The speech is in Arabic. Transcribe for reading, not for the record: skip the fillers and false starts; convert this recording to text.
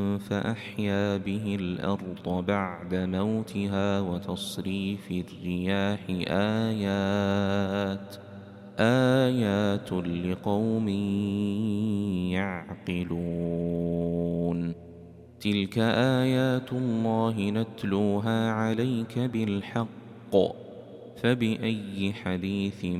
فأحيا به الأرض بعد موتها وتصريف الرياح آيات لقوم يعقلون تلك آيات الله نتلوها عليك بالحق فبأي حديث